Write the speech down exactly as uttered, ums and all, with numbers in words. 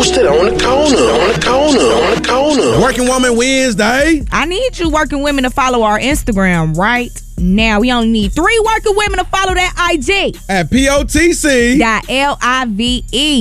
Roasted on the corner, on the corner, on the corner. Working Woman Wednesday. I need you working women to follow our Instagram right now. We only need three working women to follow that I G. At P O T C. Dot L I V E.